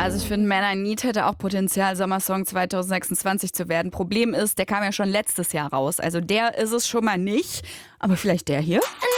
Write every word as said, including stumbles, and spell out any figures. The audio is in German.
Also ich finde, Man I Need hätte auch Potenzial, Sommersong zwanzig sechsundzwanzig zu werden. Problem ist, der kam ja schon letztes Jahr raus. Also der ist es schon mal nicht. Aber vielleicht der hier?